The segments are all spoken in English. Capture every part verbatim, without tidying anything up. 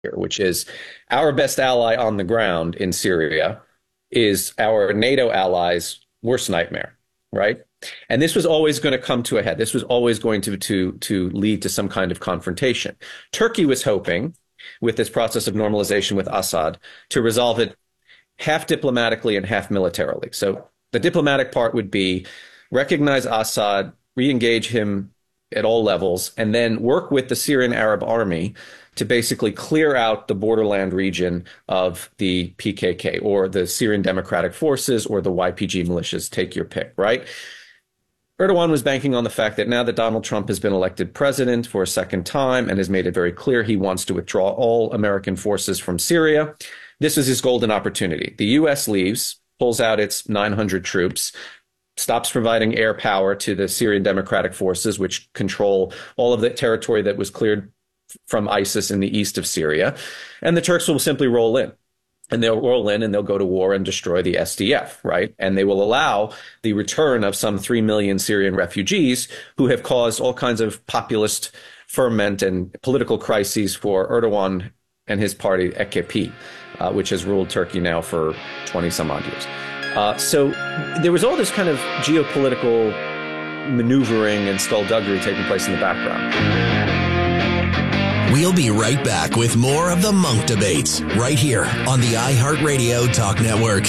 here, which is our best ally on the ground in Syria is our NATO allies' worst nightmare, right? And this was always going to come to a head. This was always going to, to, to lead to some kind of confrontation. Turkey was hoping, with this process of normalization with Assad, to resolve it half diplomatically and half militarily. So the diplomatic part would be recognize Assad, re-engage him at all levels, and then work with the Syrian Arab army to basically clear out the borderland region of the P K K or the Syrian Democratic Forces or the Y P G militias, take your pick, right? Erdogan was banking on the fact that now that Donald Trump has been elected president for a second time and has made it very clear he wants to withdraw all American forces from Syria, this is his golden opportunity. The U S leaves, pulls out its nine hundred troops, stops providing air power to the Syrian Democratic Forces, which control all of the territory that was cleared from ISIS in the east of Syria. And the Turks will simply roll in. And they'll roll in and they'll go to war and destroy the S D F, right? And they will allow the return of some three million Syrian refugees who have caused all kinds of populist ferment and political crises for Erdogan and his party, A K P, uh, which has ruled Turkey now for twenty some odd years. Uh, so there was all this kind of geopolitical maneuvering and skullduggery taking place in the background. We'll be right back with more of the Monk Debates right here on the iHeartRadio Talk Network.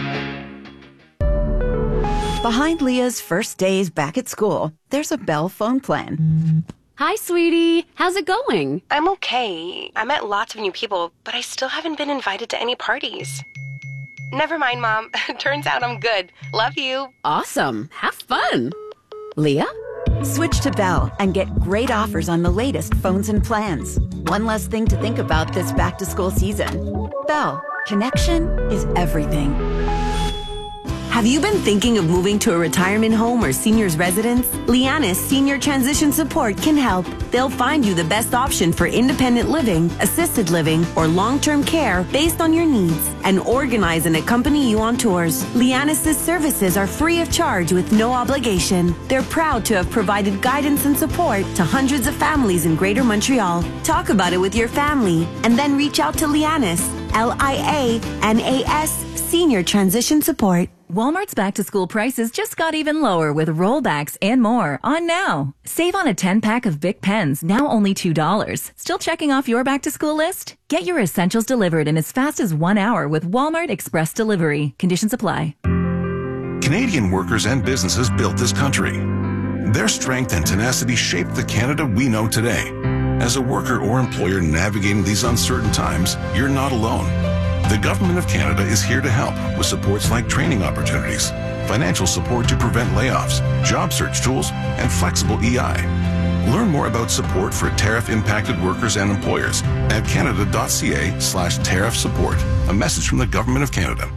Behind Leah's first days back at school, there's a Bell phone plan. Hi, sweetie. How's it going? I'm okay. I met lots of new people, but I still haven't been invited to any parties. Never mind, Mom. Turns out I'm good. Love you. Awesome. Have fun. Leah? Switch to Bell and get great offers on the latest phones and plans. One less thing to think about this back-to-school season. Bell, connection is everything. Have you been thinking of moving to a retirement home or senior's residence? Lianis Senior Transition Support can help. They'll find you the best option for independent living, assisted living, or long-term care based on your needs and organize and accompany you on tours. Lianis' services are free of charge with no obligation. They're proud to have provided guidance and support to hundreds of families in Greater Montreal. Talk about it with your family and then reach out to Lianis, L I A N A S, Senior Transition Support. Walmart's back-to-school prices just got even lower with rollbacks and more on now. Save on a ten-pack of Bic pens, now only two dollars. Still checking off your back-to-school list? Get your essentials delivered in as fast as one hour with Walmart Express Delivery. Conditions apply. Canadian workers and businesses built this country. Their strength and tenacity shaped the Canada we know today. As a worker or employer navigating these uncertain times, you're not alone. The Government of Canada is here to help with supports like training opportunities, financial support to prevent layoffs, job search tools, and flexible E I. Learn more about support for tariff-impacted workers and employers at canada.ca slash tariff support. A message from the Government of Canada.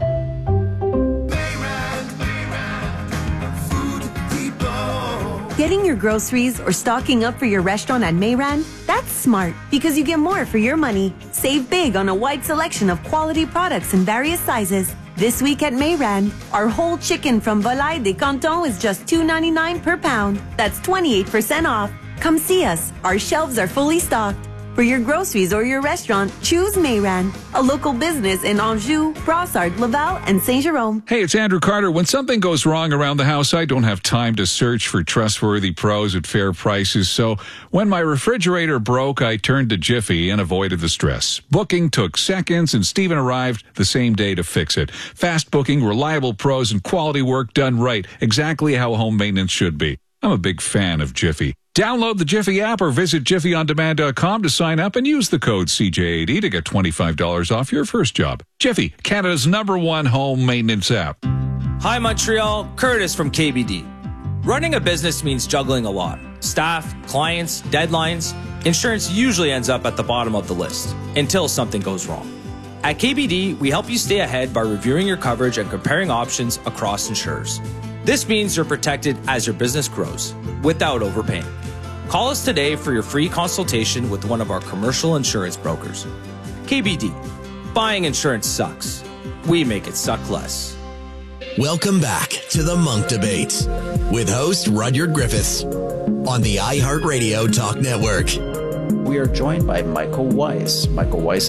Getting your groceries or stocking up for your restaurant at Mayran? That's smart because you get more for your money. Save big on a wide selection of quality products in various sizes. This week at Mayran, our whole chicken from Volaille des Cantons is just two ninety-nine per pound. That's twenty-eight percent off. Come see us. Our shelves are fully stocked. For your groceries or your restaurant, choose Mayran, a local business in Anjou, Brossard, Laval, and Saint-Jérôme. Hey, it's Andrew Carter. When something goes wrong around the house, I don't have time to search for trustworthy pros at fair prices. So when my refrigerator broke, I turned to Jiffy and avoided the stress. Booking took seconds, and Steven arrived the same day to fix it. Fast booking, reliable pros, and quality work done right. Exactly how home maintenance should be. I'm a big fan of Jiffy. Download the Jiffy app or visit jiffy on demand dot com to sign up and use the code C J eighty to get twenty-five dollars off your first job. Jiffy, Canada's number one home maintenance app. Hi, Montreal. Curtis from K B D. Running a business means juggling a lot. Staff, clients, deadlines. Insurance usually ends up at the bottom of the list until something goes wrong. At K B D, we help you stay ahead by reviewing your coverage and comparing options across insurers. This means you're protected as your business grows without overpaying. Call us today for your free consultation with one of our commercial insurance brokers. K B D. Buying insurance sucks. We make it suck less. Welcome back to the Monk Debates with host Rudyard Griffiths on the iHeartRadio Talk Network. we are joined by Michael Weiss. Michael Weiss